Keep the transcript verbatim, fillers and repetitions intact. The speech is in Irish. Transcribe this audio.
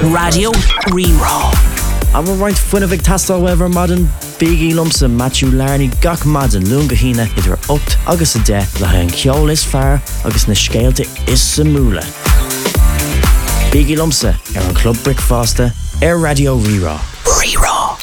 Radio Rerá. I'm right fuin of tastal wever modern Biggie Lumpsa Matthew Larney gach madan lunga hina idir ocht agus a de le an ceol is fear agus na scéalte is samúla. Biggie Lumpsa ar an Club Brickfaster ar Radio Rerá. Rerá.